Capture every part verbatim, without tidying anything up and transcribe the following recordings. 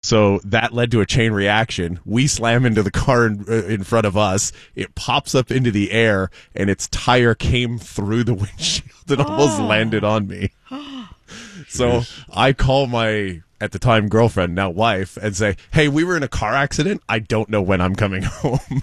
So that led to a chain reaction. We slam into the car in, uh, in front of us. It pops up into the air, and its tire came through the windshield and oh. almost landed on me. So I call my, at the time, girlfriend, now wife, and say, hey, we were in a car accident. I don't know when I'm coming home.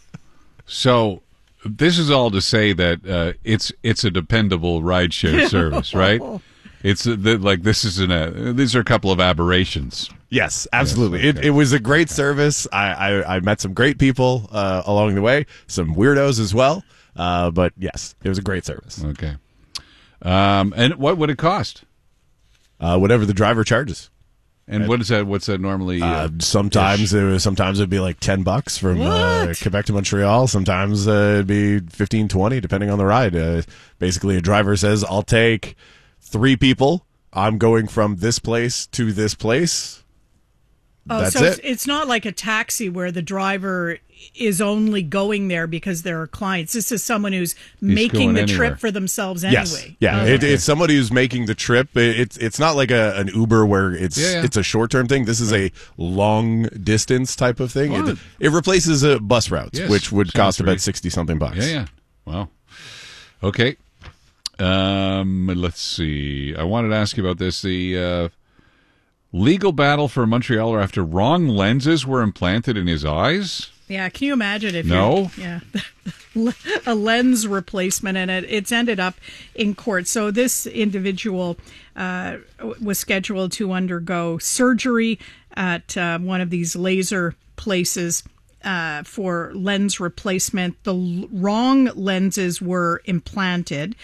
So this is all to say that uh, it's it's a dependable rideshare service, right? It's uh, the, like this is an uh, these are a couple of aberrations. Yes, absolutely. Yes, okay. It it was a great service. I, I, I met some great people uh, along the way, some weirdos as well. Uh, but yes, it was a great service. Okay. Um, and what would it cost? Uh, whatever the driver charges. And what is that? What's that normally? Uh, uh, sometimes it was, sometimes it'd be like ten bucks from uh, Quebec to Montreal. Sometimes uh, it'd be fifteen, twenty, depending on the ride. Uh, basically, a driver says, "I'll take three people. I'm going from this place to this place." Oh, That's so it. It's, it's not like a taxi where the driver is only going there because there are clients. This is someone who's He's making the anywhere. trip for themselves Yes. anyway. Yeah, Oh, it, okay. it's somebody who's making the trip. It, it's it's not like a, an Uber where it's Yeah, yeah. it's a short term thing. This is a long distance type of thing. Wow. It, it replaces uh, bus routes, Yes. which would Sounds cost about great. sixty something bucks. Yeah, yeah. Wow. Okay. Um, let's see. I wanted to ask you about this. The uh, legal battle for a Montrealer after wrong lenses were implanted in his eyes. Yeah, can you imagine if No. you're, yeah, a lens replacement, and it, it's ended up in court. So this individual uh, was scheduled to undergo surgery at uh, one of these laser places uh, for lens replacement. The l- wrong lenses were implanted.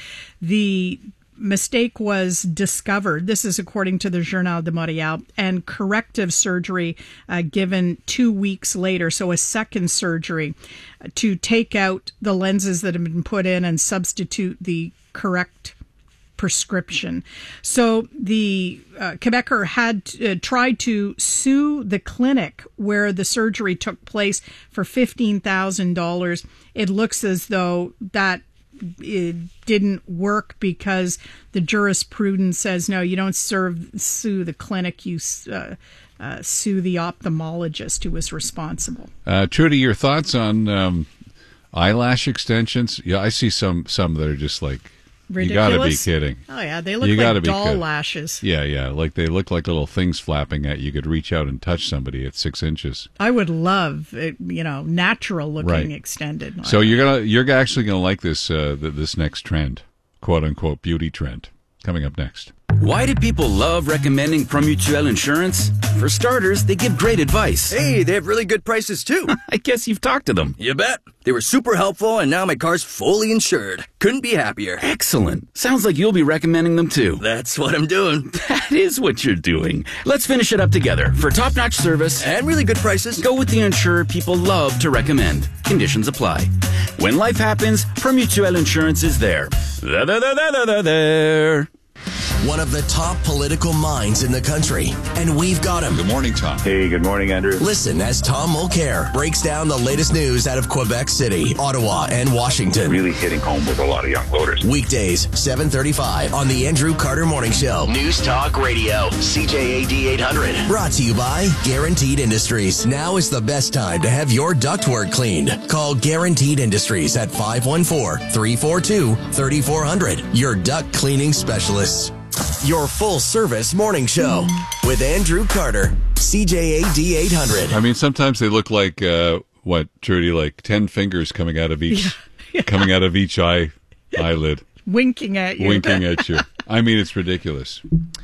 The mistake was discovered. This is according to the Journal de Montréal, and corrective surgery uh, given two weeks later. So a second surgery to take out the lenses that have been put in and substitute the correct prescription. So the uh, Quebecer had uh, tried to sue the clinic where the surgery took place for fifteen thousand dollars. It looks as though that it didn't work because the jurisprudence says, no, you don't serve, sue the clinic, you uh, uh, sue the ophthalmologist who was responsible. Uh, Trudy, your thoughts on um, eyelash extensions? Yeah, I see some some that are just like, Ridiculous. you got to be kidding. Oh, yeah, they look You gotta like be doll kidding. lashes. Yeah, yeah, like they look like little things flapping at you. You could reach out and touch somebody at six inches. I would love, it, you know, natural looking Right. extended. So you're gonna you're actually gonna like this uh, th- this next trend, quote unquote beauty trend, coming up next. Why do people love recommending Promutuel Insurance? For starters, they give great advice. Hey, they have really good prices too. I guess you've talked to them. You bet. They were super helpful, and now my car's fully insured. Couldn't be happier. Excellent. Sounds like you'll be recommending them too. That's what I'm doing. That is what you're doing. Let's finish it up together. For top-notch service And really good prices. go with the insurer people love to recommend. Conditions apply. When life happens, Promutuel Insurance is there. There, there, there, there, there, there. One of the top political minds in the country. And we've got him. Good morning, Tom. Hey, good morning, Andrew. Listen as Tom Mulcair breaks down the latest news out of Quebec City, Ottawa, and Washington. Really hitting home with a lot of young voters. Weekdays, seven thirty-five on the Andrew Carter Morning Show. News Talk Radio, C J A D eight hundred. Brought to you by Guaranteed Industries. Now is the best time to have your ductwork cleaned. Call Guaranteed Industries at five one four, three four two, three four zero zero. Your duct cleaning specialists. Your full service morning show with Andrew Carter, C J A D eight hundred. I mean, sometimes they look like uh, what, Trudy? Like ten fingers coming out of each, coming out of each eye eyelid, winking at you. winking at you. I mean, it's ridiculous.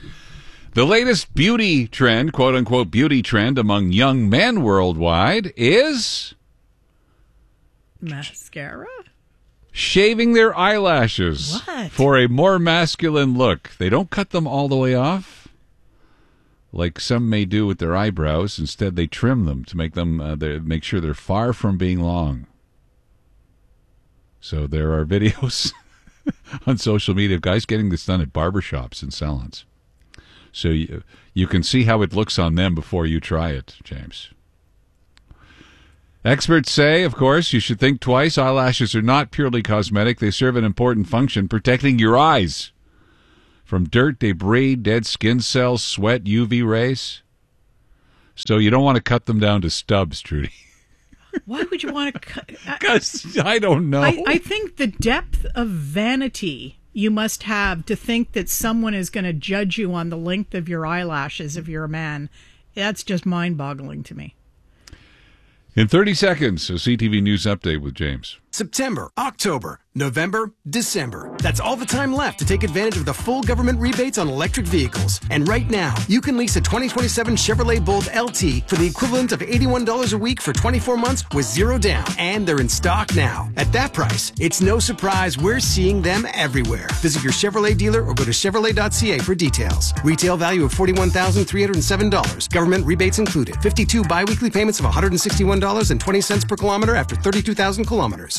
The latest beauty trend, quote unquote beauty trend among young men worldwide is Mascara? shaving their eyelashes What? for a more masculine look. They don't cut them all the way off, like some may do with their eyebrows. Instead, they trim them to make them uh, they make sure they're far from being long. So there are videos on social media of guys getting this done at barbershops and salons. So you, you can see how it looks on them before you try it, James. Experts say, of course, you should think twice. Eyelashes are not purely cosmetic. They serve an important function, protecting your eyes from dirt, debris, dead skin cells, sweat, U V rays. So you don't want to cut them down to stubs, Trudy. Why would you want to cut? Because I don't know. I, I think the depth of vanity you must have to think that someone is going to judge you on the length of your eyelashes if you're a man. That's just mind-boggling to me. In thirty seconds, a C T V News update with James. September, October, November, December. That's all the time left to take advantage of the full government rebates on electric vehicles. And right now, you can lease a twenty twenty-seven Chevrolet Bolt L T for the equivalent of eighty-one dollars a week for twenty-four months with zero down. And they're in stock now. At that price, it's no surprise we're seeing them everywhere. Visit your Chevrolet dealer or go to chevrolet dot c a for details. Retail value of forty-one thousand three hundred seven dollars. Government rebates included. fifty-two biweekly payments of one hundred sixty-one dollars and twenty cents per kilometer after thirty-two thousand kilometers.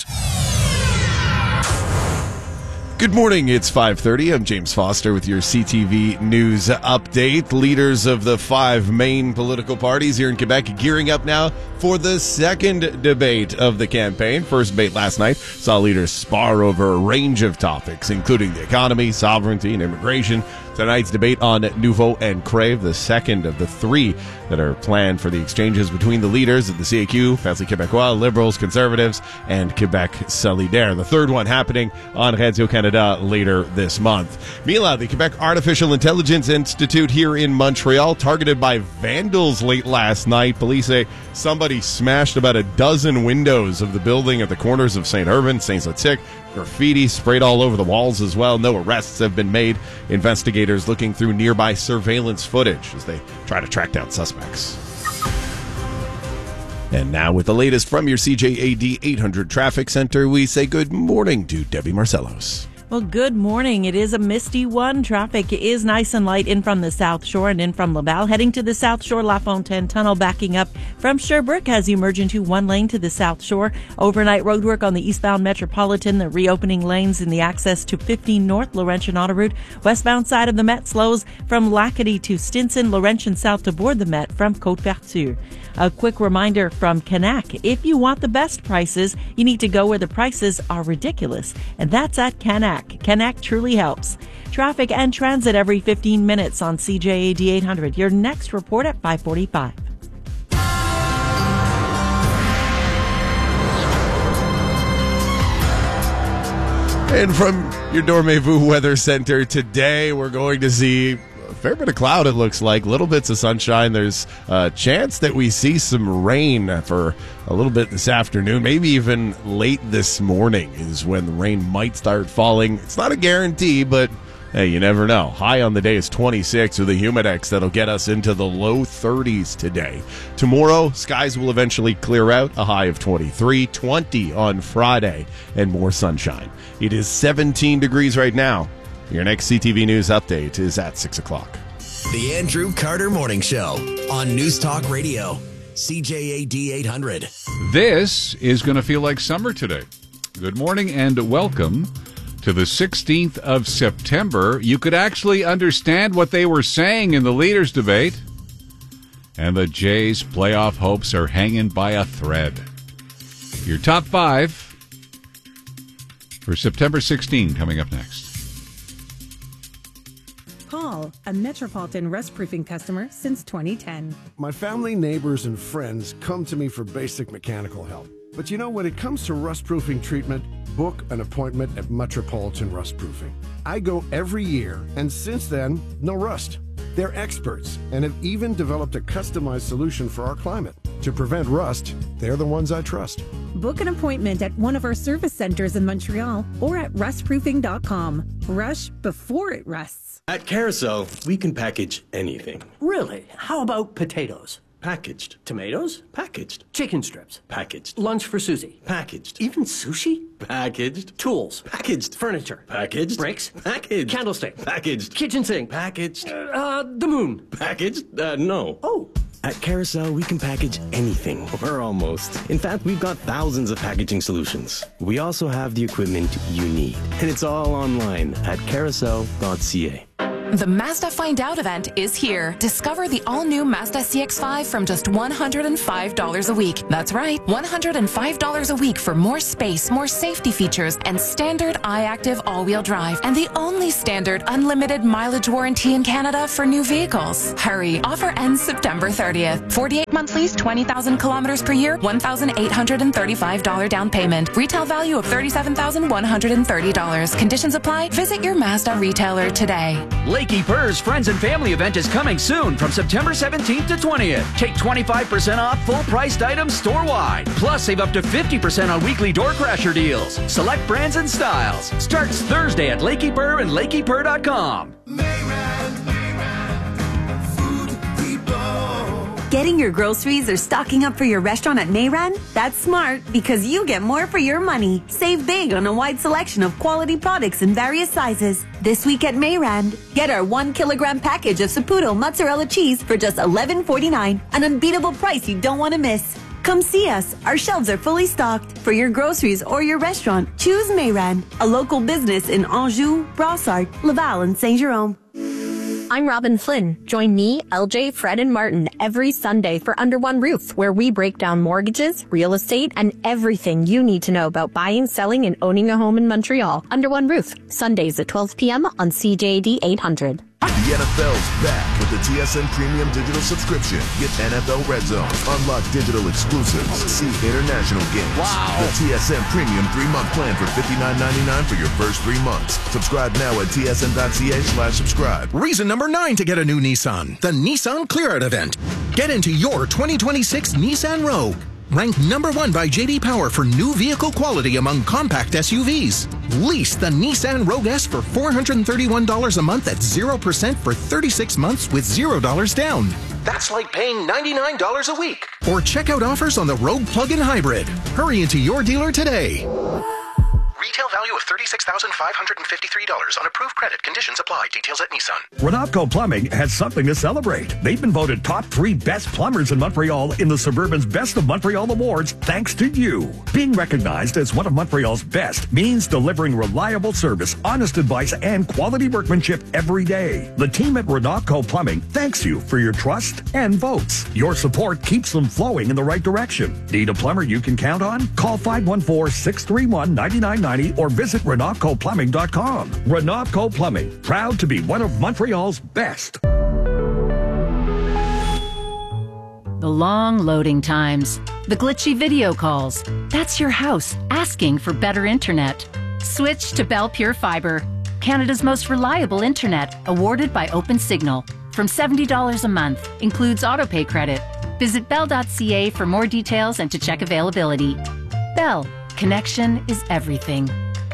Good morning, it's five thirty. I'm James Foster with your C T V News update. Leaders of the five main political parties here in Quebec gearing up now for the second debate of the campaign. First debate last night saw leaders spar over a range of topics, including the economy, sovereignty, and immigration. Tonight's debate on Nouveau and Crave, the second of the three that are planned for the exchanges between the leaders of the C A Q, Parti Québécois, Liberals, Conservatives, and Quebec Solidaire. The third one happening on Radio-Canada later this month. Meanwhile, the Quebec Artificial Intelligence Institute here in Montreal targeted by vandals late last night. Police say somebody smashed about a dozen windows of the building at the corners of Saint Urbain, Saint Zotique. Graffiti sprayed all over the walls as well. No arrests have been made. Investigators looking through nearby surveillance footage as they try to track down suspects. And now with the latest from your C J A D eight hundred Traffic Center, we say good morning to Debbie Marcellos. Well, good morning. It is a misty one. Traffic is nice and light in from the South Shore and in from Laval. Heading to the South Shore, La Fontaine Tunnel backing up from Sherbrooke as you merge into one lane to the South Shore. Overnight roadwork on the eastbound Metropolitan, the reopening lanes in the access to fifteen North Laurentian Autoroute. Westbound side of the Met slows from Lacadie to Stinson, Laurentian South to board the Met from Côte-Vertu. A quick reminder from Canac. If you want the best prices, you need to go where the prices are ridiculous. And that's at Canac. Canac truly helps. Traffic and transit every fifteen minutes on C J A D eight hundred. Your next report at five forty-five. And from your Dormez-vous Weather Center today, we're going to see a fair bit of cloud, it looks like. Little bits of sunshine. There's a chance that we see some rain for a little bit this afternoon. Maybe even late this morning is when the rain might start falling. It's not a guarantee, but hey, you never know. High on the day is twenty-six with a humidex that'll get us into the low thirties today. Tomorrow, skies will eventually clear out, a high of twenty-three, twenty on Friday, and more sunshine. It is seventeen degrees right now. Your next C T V News update is at six o'clock. The Andrew Carter Morning Show on News Talk Radio, C J A D eight hundred. This is going to feel like summer today. Good morning and welcome to the sixteenth of September. You could actually understand what they were saying in the leaders' debate. And the Jays' playoff hopes are hanging by a thread. Your top five for September sixteenth coming up next. Paul, a Metropolitan rust-proofing customer since twenty ten. My family, neighbors, and friends come to me for basic mechanical help. But you know, when it comes to rust-proofing treatment, book an appointment at Metropolitan Rust-Proofing. I go every year, and since then, no rust. They're experts and have even developed a customized solution for our climate. To prevent rust, they're the ones I trust. Book an appointment at one of our service centers in Montreal or at rust proofing dot com. Rush before it rusts. At Carousel, we can package anything. Really? How about potatoes? Packaged. Tomatoes? Packaged. Chicken strips? Packaged. Lunch for Susie? Packaged. Even sushi? Packaged. Tools? Packaged. Furniture? Packaged. Bricks? Packaged. Candlestick? Packaged. Kitchen sink? Packaged. Uh, uh, the moon? Packaged? Uh, no. Oh. At Carousel, we can package anything, or almost. In fact, we've got thousands of packaging solutions. We also have the equipment you need, and it's all online at carousel dot c a. The Mazda Find Out event is here. Discover the all-new Mazda C X five from just one hundred five dollars a week. That's right, one hundred five dollars a week for more space, more safety features, and standard iActive all-wheel drive. And the only standard unlimited mileage warranty in Canada for new vehicles. Hurry, offer ends September thirtieth. forty-eight month lease, twenty thousand kilometers per year, one thousand eight hundred thirty-five dollars down payment. Retail value of thirty-seven thousand one hundred thirty dollars. Conditions apply. Visit your Mazda retailer today. Lakey Purr's Friends and Family event is coming soon from September seventeenth to twentieth. Take twenty-five percent off full-priced items store-wide. Plus, save up to fifty percent on weekly door crasher deals. Select brands and styles. Starts Thursday at Lakey Purr and lakey purr dot com. Getting your groceries or stocking up for your restaurant at Mayran? That's smart because you get more for your money. Save big on a wide selection of quality products in various sizes. This week at Mayran, get our one kilogram package of Saputo mozzarella cheese for just eleven forty-nine, an unbeatable price you don't want to miss. Come see us. Our shelves are fully stocked. For your groceries or your restaurant, choose Mayran, a local business in Anjou, Brossard, Laval, and Saint-Jérôme. I'm Robin Flynn. Join me, L J, Fred, and Martin every Sunday for Under One Roof, where we break down mortgages, real estate, and everything you need to know about buying, selling, and owning a home in Montreal. Under One Roof, Sundays at twelve p.m. on C J A D eight hundred. The N F L's back with the T S N Premium Digital Subscription. Get N F L Red Zone, unlock digital exclusives, see international games. Wow! The T S N Premium three-month plan for fifty-nine ninety-nine for your first three months. Subscribe now at T S N dot C A slash subscribe. Reason number nine to get a new Nissan. The Nissan Clear Out event. Get into your twenty twenty-six Nissan Rogue. Ranked number one by J D Power for new vehicle quality among compact S U Vs. Lease the Nissan Rogue S for four hundred thirty-one dollars a month at zero percent for thirty-six months with zero dollars down. That's like paying ninety-nine dollars a week. Or check out offers on the Rogue Plug-in Hybrid. Hurry into your dealer today. Retail value of thirty-six thousand five hundred fifty-three dollars on approved credit. Conditions apply. Details at Nissan. Renatco Plumbing has something to celebrate. They've been voted top three best plumbers in Montreal in the Suburban's Best of Montreal Awards thanks to you. Being recognized as one of Montreal's best means delivering reliable service, honest advice, and quality workmanship every day. The team at Renatco Plumbing thanks you for your trust and votes. Your support keeps them flowing in the right direction. Need a plumber you can count on? Call five one four, six three one, nine nine nine zero or visit Renatco Plumbing dot com. Renatco Plumbing, proud to be one of Montreal's best. The long loading times, the glitchy video calls. That's your house asking for better internet. Switch to Bell Pure Fiber, Canada's most reliable internet, awarded by OpenSignal. From seventy dollars a month, includes autopay credit. Visit bell dot c a for more details and to check availability. Bell. Connection is everything.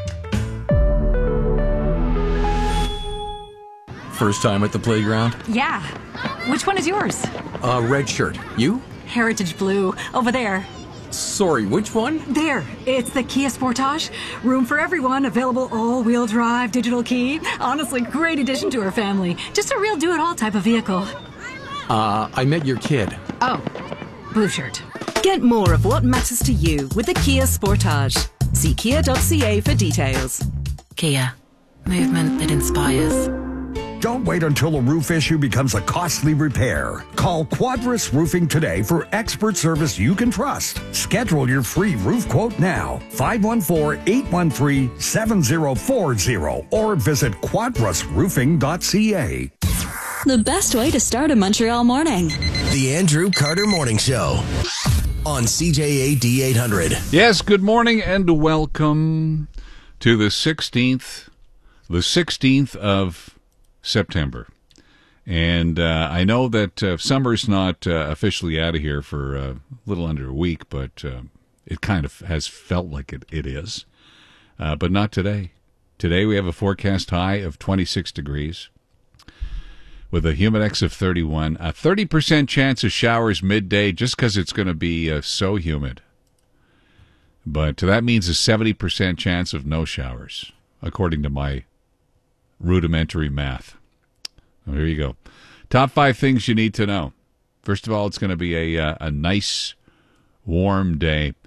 First time at the playground? Yeah. Which one is yours? Uh, red shirt. You? Heritage Blue. Over there. Sorry, which one? There. It's the Kia Sportage. Room for everyone. Available all-wheel drive, digital key. Honestly, great addition to our family. Just a real do-it-all type of vehicle. Uh, I met your kid. Oh. Blue shirt. Get more of what matters to you with the Kia Sportage. See kia dot c a for details. Kia. Movement that inspires. Don't wait until a roof issue becomes a costly repair. Call Quadris Roofing today for expert service you can trust. Schedule your free roof quote now. five one four, eight one three, seven zero four zero or visit quadris roofing dot c a. The best way to start a Montreal morning. The Andrew Carter Morning Show on C J A D eight hundred. Yes, good morning and welcome to the sixteenth, the sixteenth of September. And uh, I know that uh, summer's not uh, officially out of here for uh, a little under a week, but uh, it kind of has felt like it, it is. Uh, but not today. Today we have a forecast high of twenty-six degrees. With a humidex of thirty-one, a thirty percent chance of showers midday just because it's going to be uh, so humid. But that means a seventy percent chance of no showers, according to my rudimentary math. Well, here you go. Top five things you need to know. First of all, it's going to be a, uh, a nice, warm day.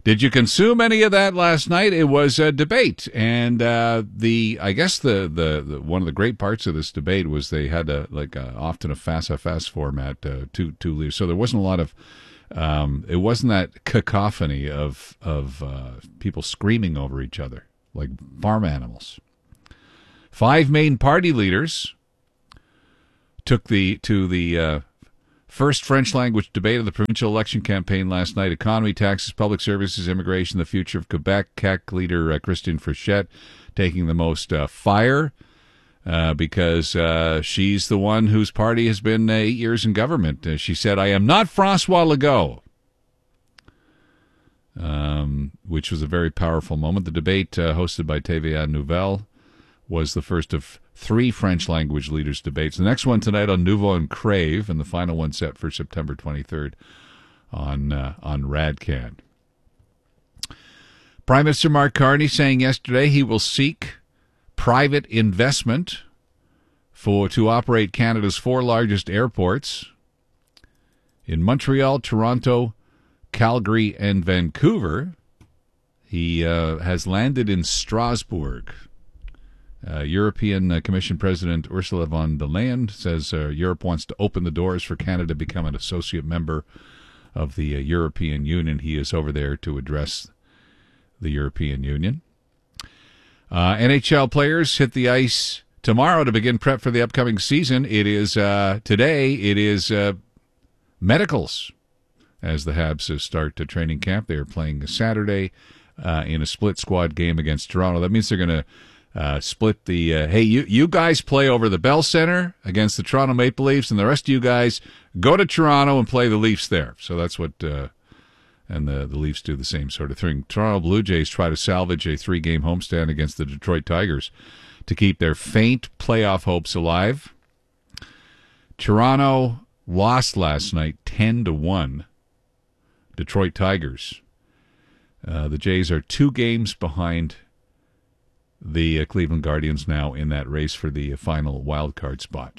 Did you consume any of that last night? It was a debate, and uh, the I guess the, the, the one of the great parts of this debate was they had a, like a, often a fast fast format, uh, two two leaders. So there wasn't a lot of um, it wasn't that cacophony of of uh, people screaming over each other like farm animals. Five main party leaders took the to the uh, first French-language debate of the provincial election campaign last night. Economy, taxes, public services, immigration, the future of Quebec. C A C leader uh, Christine Frechette taking the most uh, fire uh, because uh, she's the one whose party has been uh, eight years in government. Uh, she said, "I am not François Legault," um, which was a very powerful moment. The debate, uh, hosted by T V A Nouvelle, was the first of three French-language leaders' debates. The next one tonight on Nouveau and Crave, and the final one set for September twenty-third on uh, on Radcan. Prime Minister Mark Carney saying yesterday he will seek private investment for to operate Canada's four largest airports in Montreal, Toronto, Calgary, and Vancouver. He uh, has landed in Strasbourg. Uh, European uh, Commission President Ursula von der Leyen says uh, Europe wants to open the doors for Canada to become an associate member of the uh, European Union. He is over there to address the European Union. Uh, N H L players hit the ice tomorrow to begin prep for the upcoming season. It is uh, today. It is uh, medicals as the Habs start to training camp. They are playing Saturday uh, in a split squad game against Toronto. That means they're going to Uh, split the, uh, hey, you, you guys play over the Bell Center against the Toronto Maple Leafs, and the rest of you guys go to Toronto and play the Leafs there. So that's what, uh, and the, the Leafs do the same sort of thing. Toronto Blue Jays try to salvage a three-game homestand against the Detroit Tigers to keep their faint playoff hopes alive. Toronto lost last night ten to one. Detroit Tigers. Uh, the Jays are two games behind the uh, Cleveland Guardians now in that race for the uh, final wild card spot.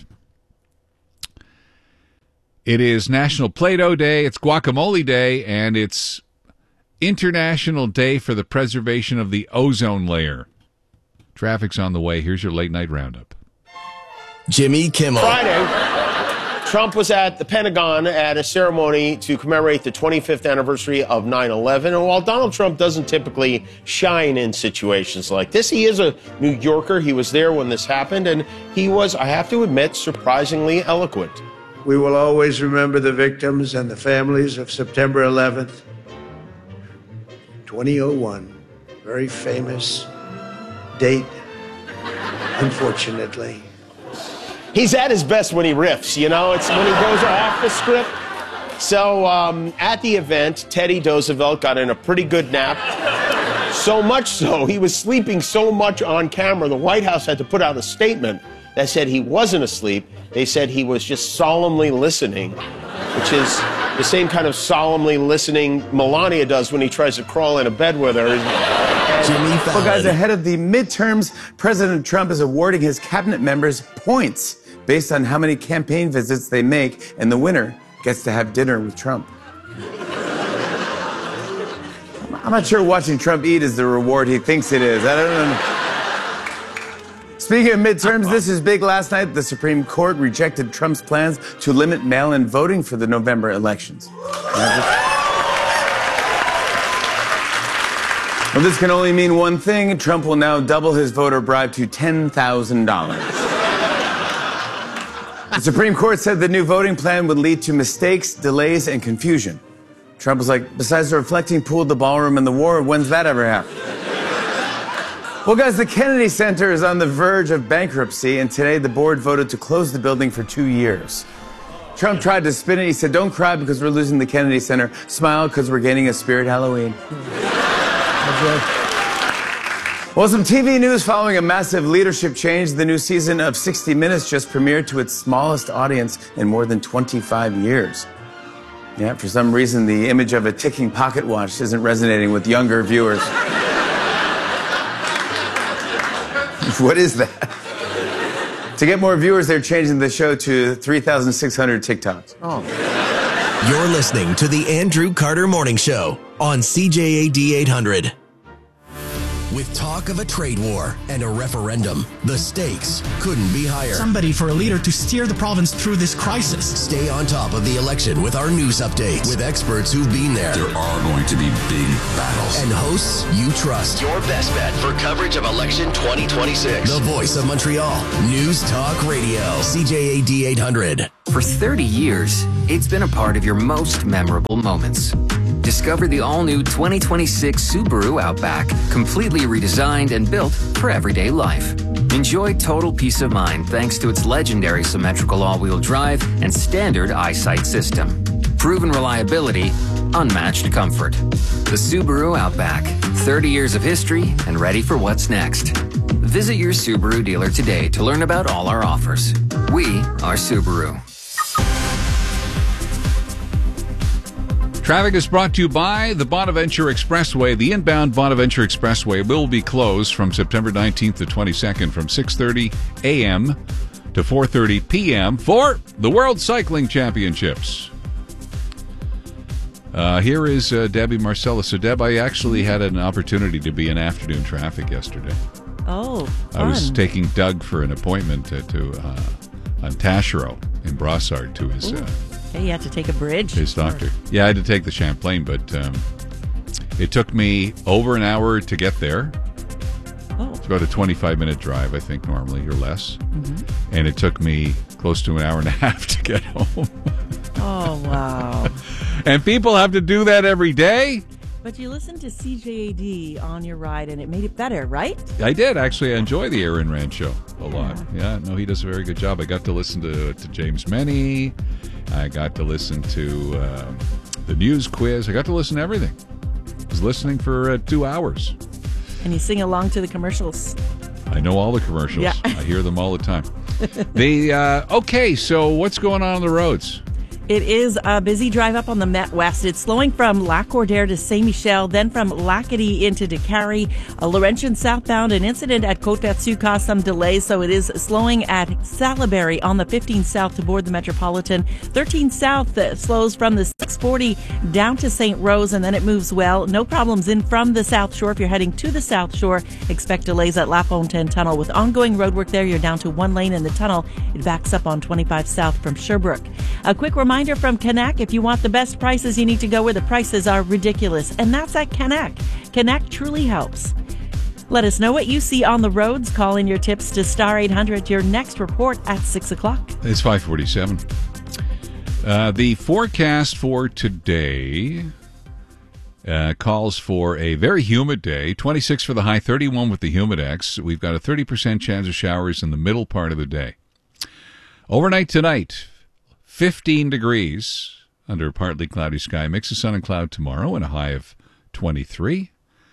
It is National Play-Doh Day, it's Guacamole Day, and it's International Day for the Preservation of the Ozone Layer. Traffic's on the way. Here's your late night roundup. Jimmy Kimmel. Friday, Trump was at the Pentagon at a ceremony to commemorate the twenty-fifth anniversary of nine eleven. And while Donald Trump doesn't typically shine in situations like this, he is a New Yorker. He was there when this happened, and he was, I have to admit, surprisingly eloquent. We will always remember the victims and the families of September eleventh, twenty oh one. Very famous date, unfortunately. He's at his best when he riffs, you know? It's when he goes off the script. So um, at the event, Teddy Roosevelt got in a pretty good nap. So much so, he was sleeping so much on camera, the White House had to put out a statement that said he wasn't asleep. They said he was just solemnly listening, which is the same kind of solemnly listening Melania does when he tries to crawl into bed with her. Well, guys, ahead of the midterms, President Trump is awarding his cabinet members points based on how many campaign visits they make, and the winner gets to have dinner with Trump. I'm not sure watching Trump eat is the reward he thinks it is. I don't know. Speaking of midterms, this is big. Last night, the Supreme Court rejected Trump's plans to limit mail-in voting for the November elections. Well, this can only mean one thing. Trump will now double his voter bribe to ten thousand dollars. The Supreme Court said the new voting plan would lead to mistakes, delays, and confusion. Trump was like, besides the reflecting pool, the ballroom, and the war, when's that ever happen? Well, guys, the Kennedy Center is on the verge of bankruptcy, and today the board voted to close the building for two years. Trump tried to spin it. He said, don't cry because we're losing the Kennedy Center. Smile because we're getting a spirit Halloween. Well, some T V news following a massive leadership change. The new season of sixty minutes just premiered to its smallest audience in more than twenty-five years. Yeah, for some reason, the image of a ticking pocket watch isn't resonating with younger viewers. What is that? To get more viewers, they're changing the show to three thousand six hundred TikToks. Oh. You're listening to the Andrew Carter Morning Show on C J A D eight hundred. With talk of a trade war and a referendum, the stakes couldn't be higher. Somebody for a leader to steer the province through this crisis. Stay on top of the election with our news updates with experts who've been there. There are going to be big battles. And hosts you trust. Your best bet for coverage of election twenty twenty-six. The voice of Montreal. News Talk Radio. C J A D eight hundred. For thirty years, it's been a part of your most memorable moments. Discover the all-new twenty twenty-six Subaru Outback, completely redesigned and built for everyday life. Enjoy total peace of mind thanks to its legendary symmetrical all-wheel drive and standard eyesight system. Proven reliability, unmatched comfort. The Subaru Outback, thirty years of history and ready for what's next. Visit your Subaru dealer today to learn about all our offers. We are Subaru. Traffic is brought to you by the Bonaventure Expressway. The inbound Bonaventure Expressway will be closed from September nineteenth to twenty-second from six thirty a.m. to four thirty p.m. for the World Cycling Championships. Uh, here is uh, Debbie Marcella. So, Deb, I actually had an opportunity to be in afternoon traffic yesterday. Oh, fun. I was taking Doug for an appointment to, to uh, on Taschereau in Brossard to his... Uh, Okay, you had to take a bridge. His doctor. Yeah, I had to take the Champlain, but um, it took me over an hour to get there. Oh. It's about a twenty-five minute drive, I think, normally, or less. Mm-hmm. And it took me close to an hour and a half to get home. Oh, wow. And people have to do that every day? But you listened to C J A D on your ride, and it made it better, right? I did. Actually, I enjoy the Aaron Rand show a lot. Yeah, no, he does a very good job. I got to listen to, to James Meny. I got to listen to um, the news quiz. I got to listen to everything. I was listening for uh, two hours. And you sing along to the commercials. I know all the commercials. Yeah. I hear them all the time. the uh, Okay, so what's going on on the roads? It is a busy drive up on the Met West. It's slowing from Lac Cordaire to Saint Michel, then from Lacadie into Décarie. A Laurentian southbound, an incident at Côte-Vertu caused some delays, so it is slowing at Salaberry on the fifteen South to board the Metropolitan. thirteen South uh, slows from the six forty down to Saint Rose, and then it moves well. No problems in from the South Shore. If you're heading to the South Shore, expect delays at La Fontaine Tunnel. With ongoing roadwork there, you're down to one lane in the tunnel. It backs up on twenty-five South from Sherbrooke. A quick reminder from Connect, if you want the best prices, you need to go where the prices are ridiculous, and that's at Connect. Connect truly helps. Let us know what you see on the roads. Call in your tips to Star eight hundred. Your next report at six o'clock. It's five forty-seven. Uh, the forecast for today uh, calls for a very humid day. twenty-six for the high, thirty-one with the humidex. We've got a thirty percent chance of showers in the middle part of the day. Overnight tonight, fifteen degrees under a partly cloudy sky. Mix of sun and cloud tomorrow and a high of twenty-three.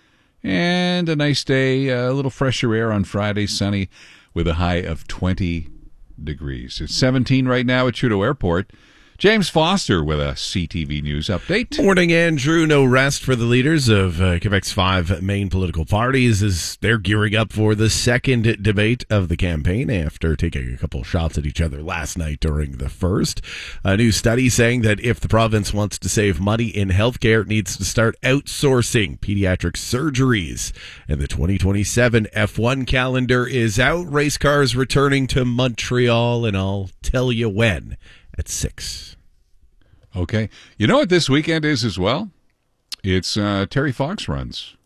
And a nice day, a little fresher air on Friday, sunny with a high of twenty degrees. It's seventeen right now at Trudeau Airport. James Foster with a C T V News update. Morning, Andrew. No rest for the leaders of uh, Quebec's five main political parties as they're gearing up for the second debate of the campaign after taking a couple shots at each other last night during the first. A new study saying that if the province wants to save money in healthcare, it needs to start outsourcing pediatric surgeries. And the twenty twenty-seven F one calendar is out. Race cars returning to Montreal, and I'll tell you when. At six. Okay. You know what this weekend is as well? It's uh, Terry Fox runs.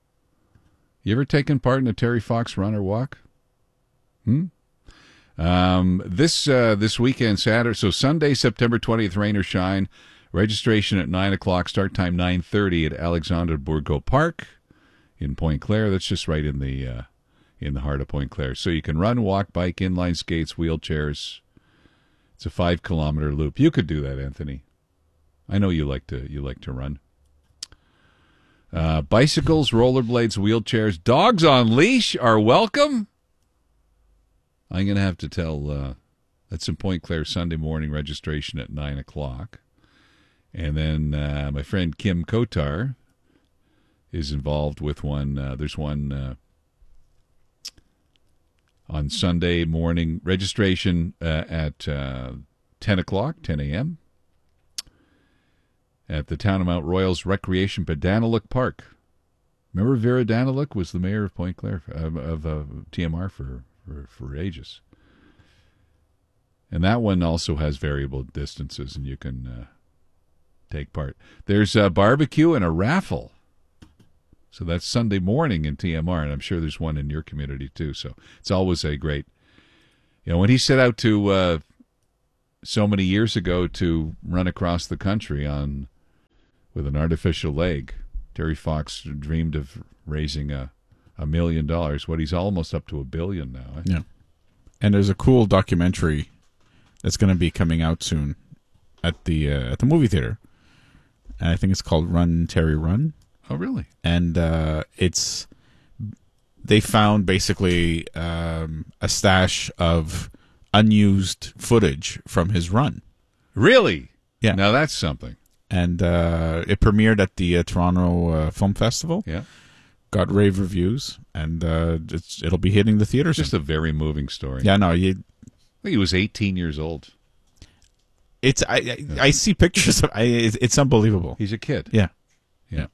You ever taken part in a Terry Fox run or walk? Hmm? Um, this uh, this weekend, Saturday, so Sunday, September twentieth, rain or shine. Registration at nine o'clock, start time nine thirty at Alexandre Bourgault Park in Pointe Claire. That's just right in the, uh, in the heart of Pointe Claire. So you can run, walk, bike, inline skates, wheelchairs. It's a five kilometer loop. You could do that, Anthony. I know you like to you like to run. Uh, bicycles, rollerblades, wheelchairs, dogs on leash are welcome. I'm going to have to tell. Uh, that's in Pointe Claire, Sunday morning registration at nine o'clock, and then uh, my friend Kim Kotar is involved with one. Uh, there's one. Uh, On Sunday morning, registration uh, at uh, ten o'clock, ten a.m. at the Town of Mount Royal's Recreation Daniluk Park. Remember Vera Daniluk was the mayor of Point Claire, of, of uh, T M R for, for, for ages. And that one also has variable distances, and you can uh, take part. There's a barbecue and a raffle. So that's Sunday morning in T M R, and I'm sure there's one in your community too. So it's always a great, you know, when he set out to, uh, so many years ago, to run across the country on with an artificial leg, Terry Fox dreamed of raising a, a million dollars. What, he's almost up to a billion now. Eh? Yeah. And there's a cool documentary that's going to be coming out soon at the uh, at the movie theater. And I think it's called Run, Terry, Run. Oh, really? And uh, it's they found basically um, a stash of unused footage from his run. Really? Yeah. Now that's something. And uh, it premiered at the uh, Toronto uh, Film Festival. Yeah. Got rave reviews, and uh, it's, it'll be hitting the theaters. Just a very moving story. Yeah, no, you. I think he was eighteen years old. It's I I, I see pictures of I, it's, it's unbelievable. He's a kid. Yeah. Yeah.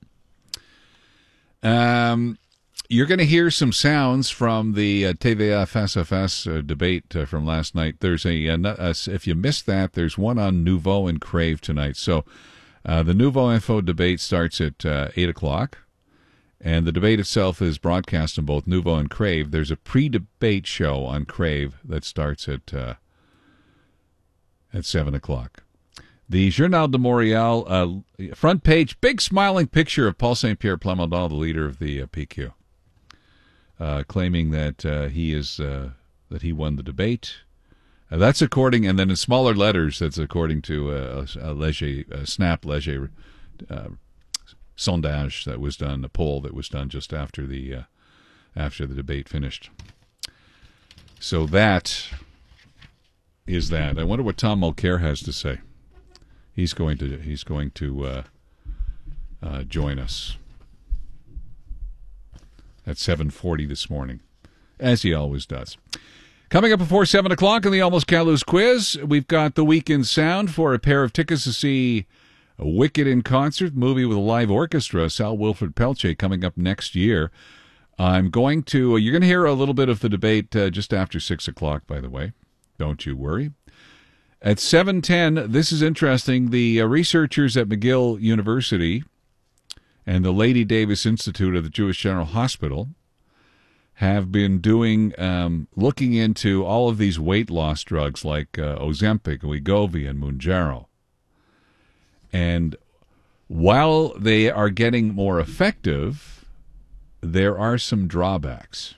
Um, you're going to hear some sounds from the uh, T V A Face à Face uh, debate uh, from last night. There's a, a, a if you missed that, there's one on Nouveau and Crave tonight. So uh, the Nouveau Info debate starts at uh, eight o'clock, and the debate itself is broadcast on both Nouveau and Crave. There's a pre-debate show on Crave that starts at uh, at seven o'clock. The Journal de Montréal uh, front page, big smiling picture of Paul Saint Pierre Plamondon, the leader of the uh, P Q, uh, claiming that uh, he is uh, that he won the debate. Uh, that's according, and then in smaller letters, that's according to uh, a, Leger, a Snap Leger uh, sondage that was done, a poll that was done just after the uh, after the debate finished. So that is that. I wonder what Tom Mulcair has to say. He's going to he's going to uh, uh, join us at seven forty this morning, as he always does. Coming up before seven o'clock in the Almost Callous quiz, we've got the weekend sound for a pair of tickets to see Wicked in concert, movie with a live orchestra. Sal Wilfred Pelche coming up next year. I'm going to. You're going to hear a little bit of the debate uh, just after six o'clock. By the way, don't you worry. At seven ten, this is interesting. The uh, researchers at McGill University and the Lady Davis Institute of the Jewish General Hospital have been doing, um, looking into all of these weight loss drugs like uh, Ozempic, Wegovy, and Mounjaro. And while they are getting more effective, there are some drawbacks.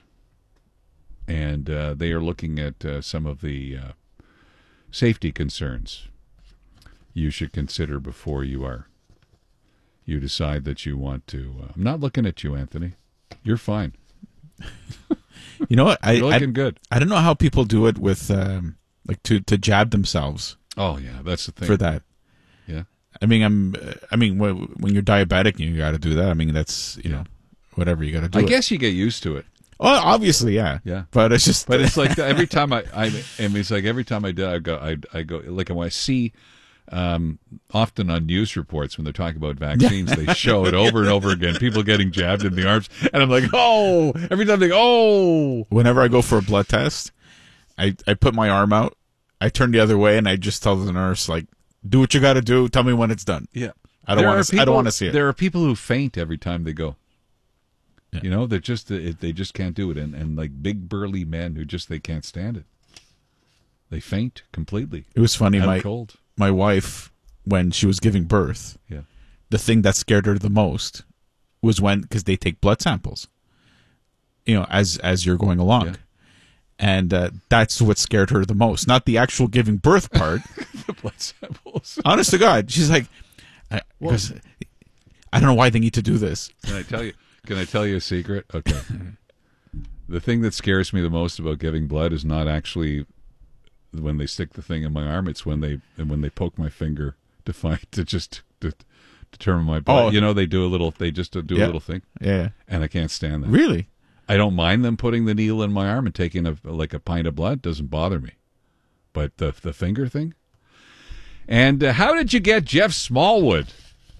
And uh, they are looking at uh, some of the uh, safety concerns you should consider before you are you decide that you want to. Uh, I'm not looking at you, Anthony. You're fine. You know what? I, You're looking I, good. I don't know how people do it with um, like to, to jab themselves. Oh yeah, that's the thing for that. Yeah. I mean, I'm. I mean, when you're diabetic, you got to do that. I mean, that's you know, whatever you got to do. I it. guess you get used to it. Oh, obviously, yeah, yeah. But it's just, but it's like every time I, I, I mean, it's like every time I do, I go, I, I go, like when I see, um, often on news reports when they're talking about vaccines, they show it over and over again. People getting jabbed in the arms, and I'm like, oh, every time they, oh. Whenever I go for a blood test, I, I put my arm out, I turn the other way, and I just tell the nurse, like, do what you got to do. Tell me when it's done. Yeah, I don't want to. I don't want to see it. There are people who faint every time they go. Yeah. You know, they just they just can't do it, and and like big burly men who just they can't stand it. They faint completely. It was funny. Out My cold. my wife, when she was giving birth, yeah, the thing that scared her the most was when because they take blood samples. You know, as as you're going along. Yeah. And uh, that's what scared her the most, not the actual giving birth part. The blood samples. Honest to God, she's like, I, well, because I don't know why they need to do this. Can I tell you? Can I tell you a secret? Okay. The thing that scares me the most about giving blood is not actually when they stick the thing in my arm. It's when they when they poke my finger to find to just to determine my blood. Oh. You know, they do a little. They just do yeah. a little thing. Yeah. And I can't stand that. Really. I don't mind them putting the needle in my arm and taking a like a pint of blood. Doesn't bother me, but the the finger thing. And uh, how did you get Jeff Smallwood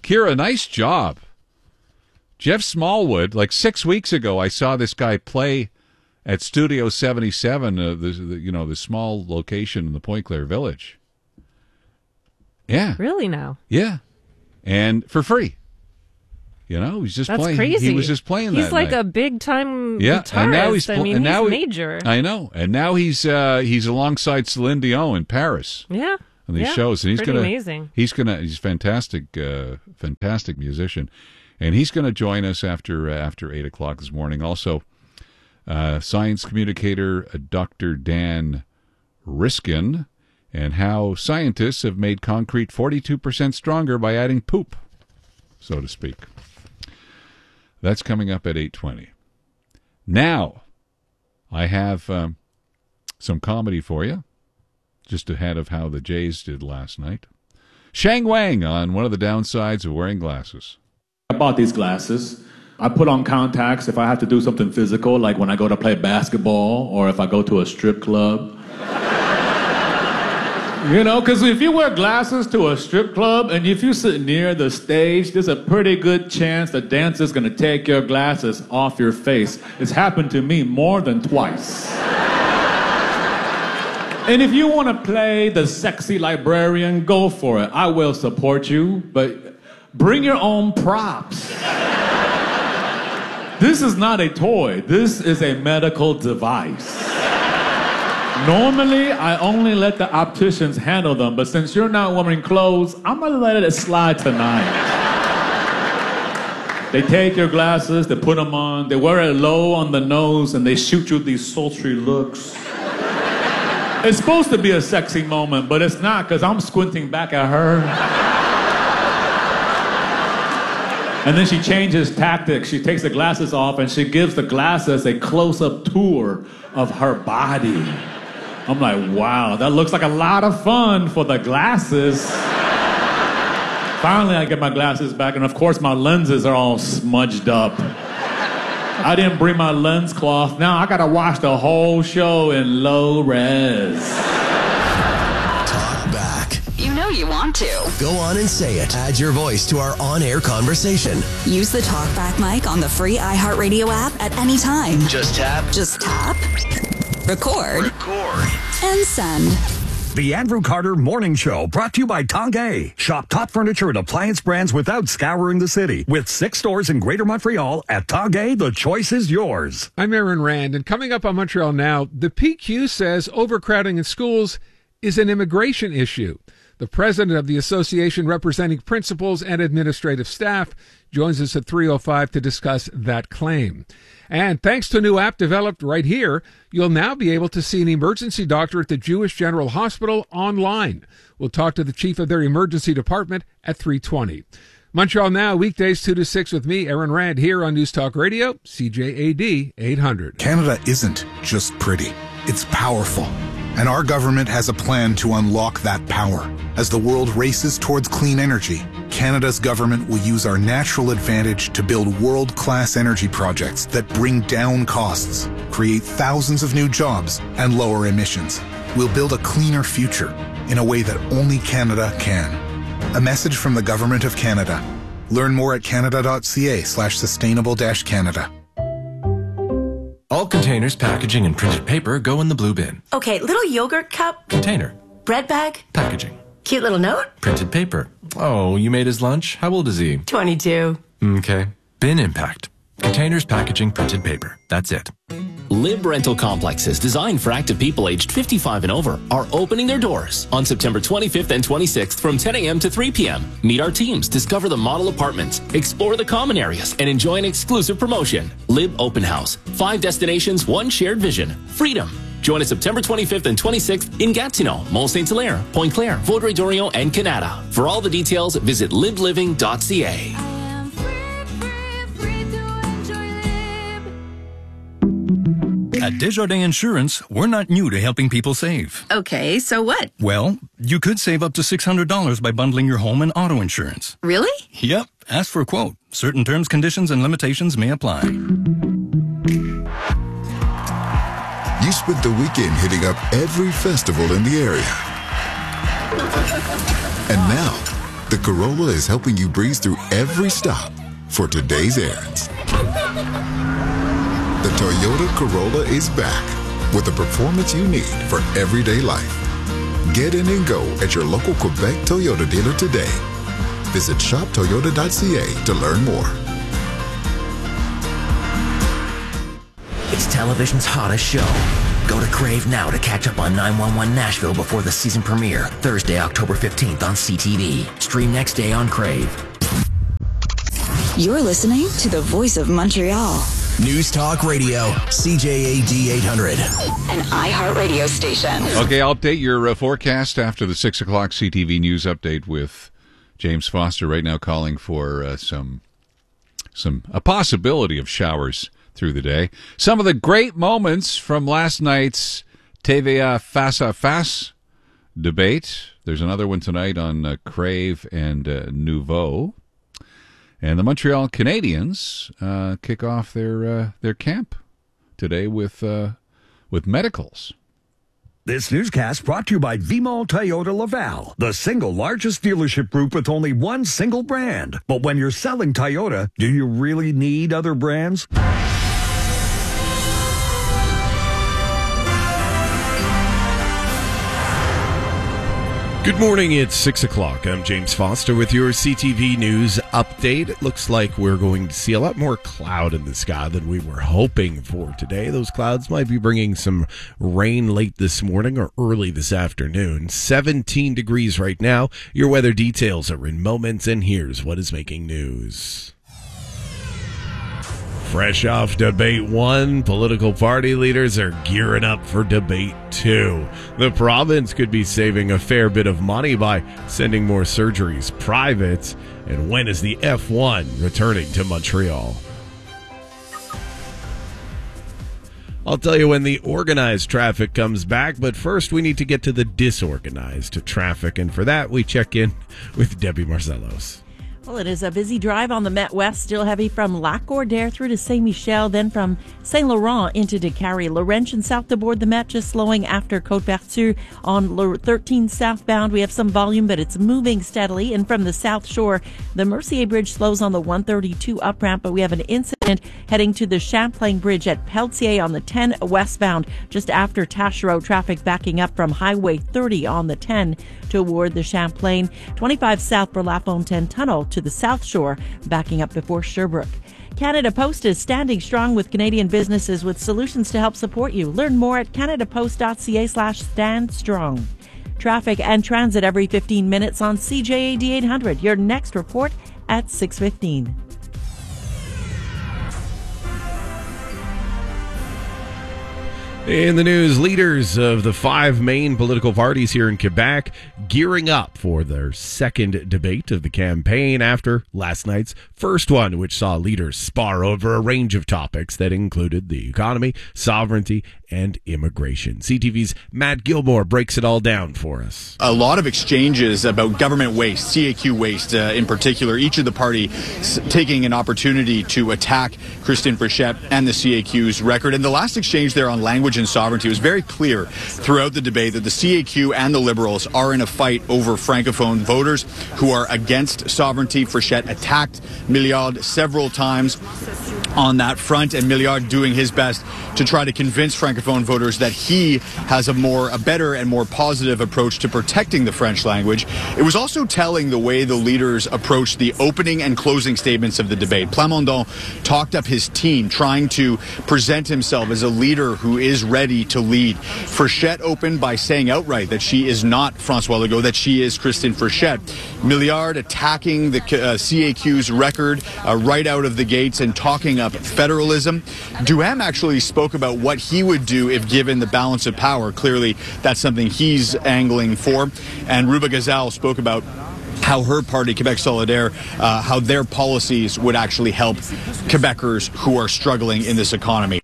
Kira, nice job. Jeff Smallwood, like six weeks ago, I saw this guy play at Studio seventy-seven, uh, the, the, you know, the small location in the Point Claire Village. Yeah. Really now? Yeah. And for free. You know, he's just That's playing. crazy. He was just playing He's that like night. a big time Yeah, guitarist. and now he's pl- I mean, and he's now he- major. I know, and now he's uh, he's alongside Celine Dion in Paris. Yeah, on these yeah, shows, and he's pretty gonna amazing. He's gonna he's a fantastic, uh, fantastic musician, and he's gonna join us after uh, after eight o'clock this morning. Also, uh, science communicator uh, Doctor Dan Riskin, and how scientists have made concrete forty-two percent stronger by adding poop, so to speak. That's coming up at eight twenty. Now, I have um, some comedy for you, just ahead of how the Jays did last night. Shang Wang on one of the downsides of wearing glasses. I bought these glasses. I put on contacts if I have to do something physical, like when I go to play basketball or if I go to a strip club. You know, because if you wear glasses to a strip club and if you sit near the stage, there's a pretty good chance the dancer's going to take your glasses off your face. It's happened to me more than twice. And if you want to play the sexy librarian, go for it. I will support you, but bring your own props. This is not a toy. This is a medical device. Normally, I only let the opticians handle them, but since you're not wearing clothes, I'm gonna let it slide tonight. They take your glasses, they put them on, they wear it low on the nose, and they shoot you these sultry looks. It's supposed to be a sexy moment, but it's not, because I'm squinting back at her. And then she changes tactics. She takes the glasses off, and she gives the glasses a close-up tour of her body. I'm like, wow, that looks like a lot of fun for the glasses. Finally, I get my glasses back, and of course, my lenses are all smudged up. I didn't bring my lens cloth. Now I gotta watch the whole show in low res. Talk back. You know you want to. Go on and say it. Add your voice to our on-air conversation. Use the TalkBack mic on the free iHeartRadio app at any time. Just tap. Just tap. Record. Record. And send. The Andrew Carter Morning Show, brought to you by Tanguay. Shop top furniture and appliance brands without scouring the city. With six stores in Greater Montreal, at Tanguay, the choice is yours. I'm Aaron Rand, and coming up on Montreal Now, the P Q says overcrowding in schools is an immigration issue. The president of the association representing principals and administrative staff joins us at three oh five to discuss that claim. And thanks to a new app developed right here, you'll now be able to see an emergency doctor at the Jewish General Hospital online. We'll talk to the chief of their emergency department at three twenty. Montreal Now, weekdays two to six with me, Aaron Rand, here on News Talk Radio, C J A D eight hundred. Canada isn't just pretty. It's powerful. And our government has a plan to unlock that power. As the world races towards clean energy, Canada's government will use our natural advantage to build world-class energy projects that bring down costs, create thousands of new jobs, and lower emissions. We'll build a cleaner future in a way that only Canada can. A message from the Government of Canada. Learn more at canada.ca slash sustainable dash Canada. All containers, packaging, and printed paper go in the blue bin. Okay, little yogurt cup. Container. Bread bag. Packaging. Cute little note. Printed paper. Oh, you made his lunch? How old is he? twenty-two. Okay. Bin impact. Containers, packaging, printed paper. That's it. Lib Rental Complexes, designed for active people aged fifty-five and over, are opening their doors on September twenty-fifth and twenty-sixth from ten a.m. to three p.m. Meet our teams, discover the model apartments, explore the common areas, and enjoy an exclusive promotion. Lib Open House. Five destinations, one shared vision. Freedom. Join us September twenty-fifth and twenty-sixth in Gatineau, Mont Saint Hilaire, Point Claire, Vaudreuil-Dorion, and Canada. For all the details, visit lib living dot c a. At Desjardins Insurance, we're not new to helping people save. Okay, so what? Well, you could save up to six hundred dollars by bundling your home and auto insurance. Really? Yep. Ask for a quote. Certain terms, conditions, and limitations may apply. You spent the weekend hitting up every festival in the area. And now, the Corolla is helping you breeze through every stop for today's errands. The Toyota Corolla is back with the performance you need for everyday life. Get in and go at your local Quebec Toyota dealer today. Visit shop toyota dot c a to learn more. It's television's hottest show. Go to Crave now to catch up on nine one one Nashville before the season premiere, Thursday, October fifteenth on C T V. Stream next day on Crave. You're listening to the voice of Montreal. News Talk Radio, C J A D eight hundred. An iHeartRadio station. Okay, I'll update your uh, forecast after the six o'clock C T V News update with James Foster right now calling for uh, some, some a possibility of showers through the day. Some of the great moments from last night's T V A Face à Face debate. There's another one tonight on uh, Crave and uh, Nouveau. And the Montreal Canadiens uh, kick off their uh, their camp today with uh, with medicals. This newscast brought to you by Vimont Toyota Laval, the single largest dealership group with only one single brand. But when you're selling Toyota, do you really need other brands? Good morning, it's six o'clock. I'm James Foster with your C T V News update. It looks like we're going to see a lot more cloud in the sky than we were hoping for today. Those clouds might be bringing some rain late this morning or early this afternoon. seventeen degrees right now. Your weather details are in moments, and here's what is making news. Fresh off debate one, political party leaders are gearing up for debate two. The province could be saving a fair bit of money by sending more surgeries private. And when is the F one returning to Montreal? I'll tell you when the organized traffic comes back, but first we need to get to the disorganized traffic. And for that, we check in with Debbie Marcellos. Well, it is a busy drive on the Met West, still heavy from Lac-Gordaire through to Saint-Michel, then from Saint-Laurent into Décarie. Laurentian south to board the Met, just slowing after Côte-Vertu. On thirteen southbound, we have some volume, but it's moving steadily. And from the South Shore, the Mercier Bridge slows on the one thirty-two up ramp, but we have an incident heading to the Champlain Bridge at Pelletier on the ten westbound, just after Taschereau. Traffic backing up from Highway thirty on the ten toward the Champlain. twenty-five south for La Fontaine Tunnel to the South Shore, backing up before Sherbrooke. Canada Post is standing strong with Canadian businesses with solutions to help support you. Learn more at canadapost.ca slash stand strong. Traffic and transit every fifteen minutes on C J A D eight hundred. Your next report at six fifteen. In the news, leaders of the five main political parties here in Quebec gearing up for their second debate of the campaign after last night's first one, which saw leaders spar over a range of topics that included the economy, sovereignty, and immigration. C T V's Matt Gilmore breaks it all down for us. A lot of exchanges about government waste, C A Q waste uh, in particular, each of the parties taking an opportunity to attack Christine Frechette and the C A Q's record. And the last exchange there on language and sovereignty was very clear throughout the debate that the C A Q and the Liberals are in a fight over Francophone voters who are against sovereignty. Frechette attacked Milliard several times on that front, and Milliard doing his best to try to convince Francophone voters that he has a more, a better and more positive approach to protecting the French language. It was also telling the way the leaders approached the opening and closing statements of the debate. Plamondon talked up his team, trying to present himself as a leader who is ready to lead. Frechette opened by saying outright that she is not François Legault, that she is Christine Frechette. Milliard attacking the uh, C A Q's record uh, right out of the gates and talking up federalism. Duhem actually spoke about what he would do if given the balance of power. Clearly, that's something he's angling for. And Ruba Gazal spoke about how her party, Quebec Solidaire, uh, how their policies would actually help Quebecers who are struggling in this economy.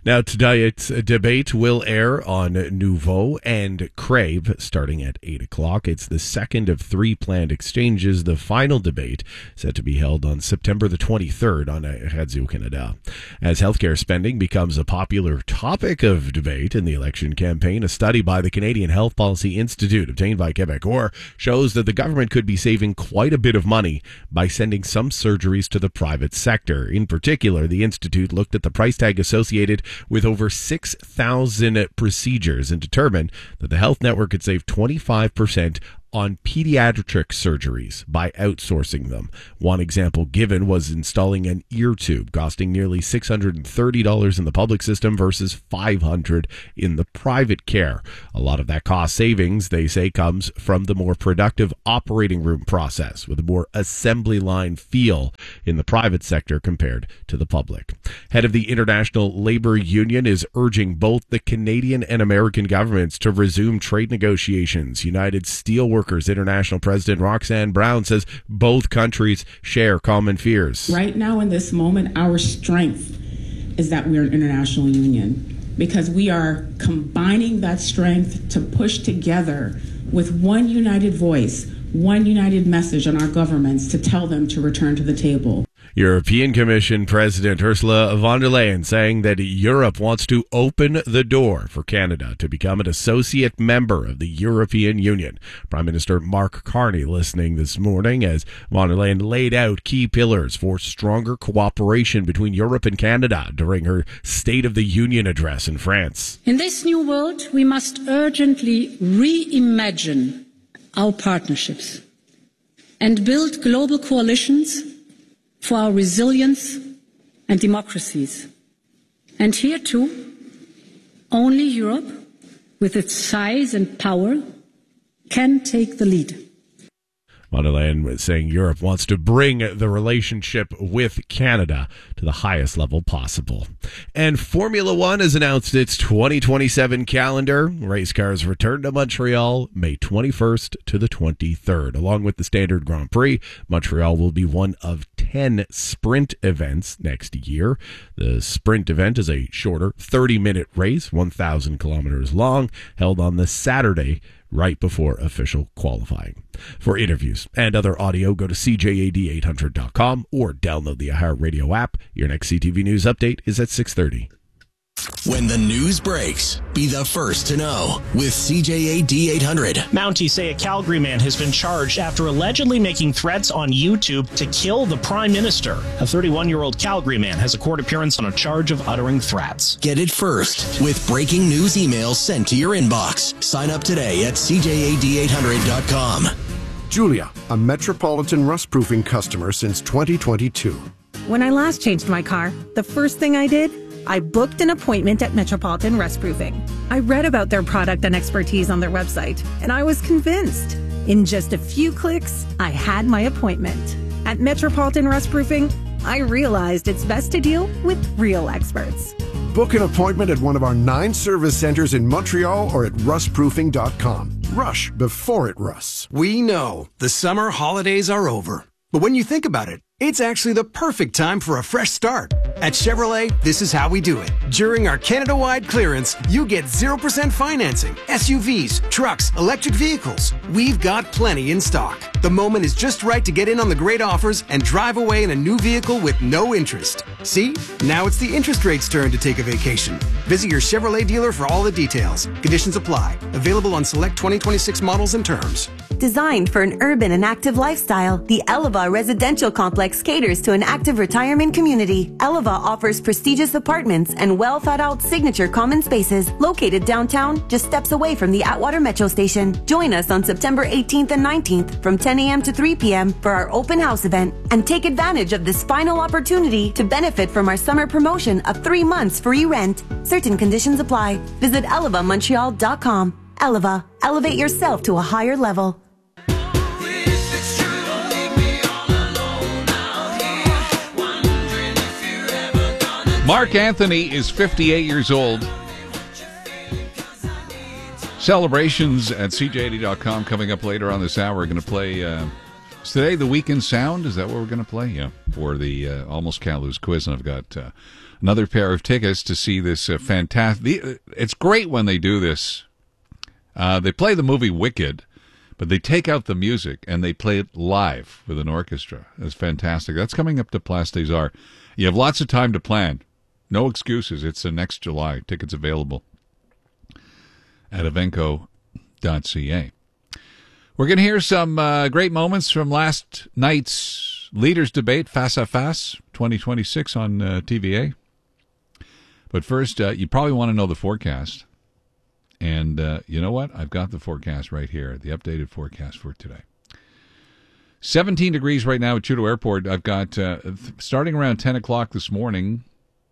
Now, tonight's debate will air on Nouveau and Crave starting at eight o'clock. It's the second of three planned exchanges. The final debate set to be held on September the twenty-third on Radio Canada. As healthcare spending becomes a popular topic of debate in the election campaign, a study by the Canadian Health Policy Institute obtained by Quebecor shows that the government could be saving quite a bit of money by sending some surgeries to the private sector. In particular, the Institute looked at the price tag associated with over six thousand procedures and determined that the health network could save twenty-five percent on pediatric surgeries by outsourcing them. One example given was installing an ear tube, costing nearly six hundred thirty dollars in the public system versus five hundred dollars in the private care. A lot of that cost savings, they say, comes from the more productive operating room process with a more assembly line feel in the private sector compared to the public. Head of the International Labor Union is urging both the Canadian and American governments to resume trade negotiations. United Steelworkers International President Roxanne Brown says both countries share common fears. Right now, in this moment, our strength is that we're an international union because we are combining that strength to push together with one united voice, one united message on our governments to tell them to return to the table. European Commission President Ursula von der Leyen saying that Europe wants to open the door for Canada to become an associate member of the European Union. Prime Minister Mark Carney listening this morning as von der Leyen laid out key pillars for stronger cooperation between Europe and Canada during her State of the Union address in France. In this new world, we must urgently reimagine our partnerships and build global coalitions for our resilience and democracies. And here too, only Europe, with its size and power, can take the lead. Von der Leyen was saying Europe wants to bring the relationship with Canada to the highest level possible. And Formula One has announced its twenty twenty-seven calendar. Race cars return to Montreal May twenty-first to the twenty-third. Along with the Standard Grand Prix, Montreal will be one of ten sprint events next year. The sprint event is a shorter thirty-minute race, one thousand kilometers long, held on the Saturday right before official qualifying. For interviews and other audio, go to C J A D eight hundred dot com or download the iHeartRadio app. Your next C T V News update is at six thirty. When the news breaks, be the first to know with C J A D eight hundred. Mounties say a Calgary man has been charged after allegedly making threats on YouTube to kill the Prime Minister. A thirty-one-year-old Calgary man has a court appearance on a charge of uttering threats. Get it first with breaking news emails sent to your inbox. Sign up today at C J A D eight hundred dot com. Julia, a Metropolitan rust-proofing customer since twenty twenty-two. When I last changed my car, the first thing I did, I booked an appointment at Metropolitan Rustproofing. I read about their product and expertise on their website, and I was convinced. In just a few clicks, I had my appointment. At Metropolitan Rustproofing, I realized it's best to deal with real experts. Book an appointment at one of our nine service centers in Montreal or at rust proofing dot com. Rush before it rusts. We know the summer holidays are over. But when you think about it, it's actually the perfect time for a fresh start. At Chevrolet, this is how we do it. During our Canada-wide clearance, you get zero percent financing, S U Vs, trucks, electric vehicles. We've got plenty in stock. The moment is just right to get in on the great offers and drive away in a new vehicle with no interest. See? Now it's the interest rate's turn to take a vacation. Visit your Chevrolet dealer for all the details. Conditions apply. Available on select twenty twenty-six models and terms. Designed for an urban and active lifestyle, the Eleva Residential Complex caters to an active retirement community. Eleva offers prestigious apartments and well-thought-out signature common spaces located downtown, just steps away from the Atwater Metro Station. Join us on September eighteenth and nineteenth from ten a.m. to three p.m. for our open house event and take advantage of this final opportunity to benefit from our summer promotion of three months free rent. Certain conditions apply. Visit eleva montreal dot com. Eleva, elevate yourself to a higher level. Mark Anthony is fifty-eight years old. Celebrations at C J A D dot com coming up later on this hour. We're going to play uh, Is today the Weekend Sound? Is that what we're going to play? Yeah, for the uh, Almost Can't Lose quiz. And I've got uh, another pair of tickets to see this uh, fantastic... It's great when they do this. Uh, they play the movie Wicked, but they take out the music and they play it live with an orchestra. It's fantastic. That's coming up to Place des Arts. You have lots of time to plan. No excuses. It's the next July. Tickets available at evenco dot c a. We're going to hear some uh, great moments from last night's Leaders Debate, Face à Face, twenty twenty-six on uh, T V A. But first, uh, you probably want to know the forecast. And uh, you know what? I've got the forecast right here, the updated forecast for today. seventeen degrees right now at Trudeau Airport. I've got, uh, starting around ten o'clock this morning,